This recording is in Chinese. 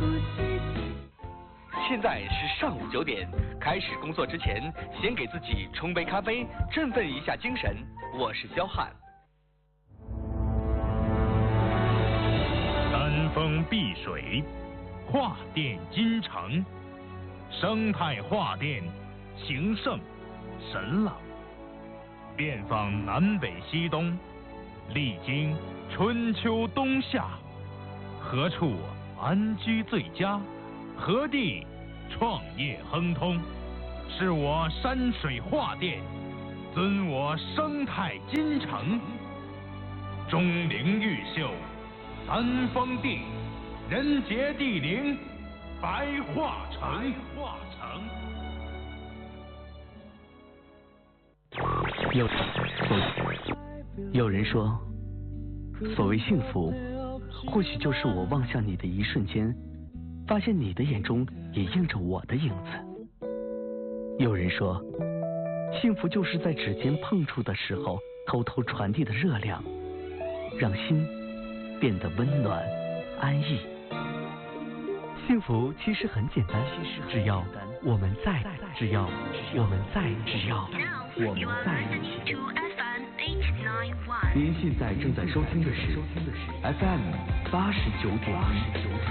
现在是上午9点，开始工作之前，先给自己冲杯咖啡，振奋一下精神。我是肖汉。 山峰碧水，画殿金城，生态画殿，情圣神朗，遍访南北西东，历经春秋冬夏，何处安居最佳？何地创业亨通？是我山水画殿，尊我生态金城。钟灵毓秀，三峰地，人杰地灵，白桦城。 有人说，所谓幸福，或许就是我望向你的一瞬间，发现你的眼中也映着我的影子。有人说，幸福就是在指尖碰触的时候，偷偷传递的热量，让心变得温暖安逸。幸福其实很简单，只要我们在，只要我们在一起。您现在正在收听的是 FM 89.1。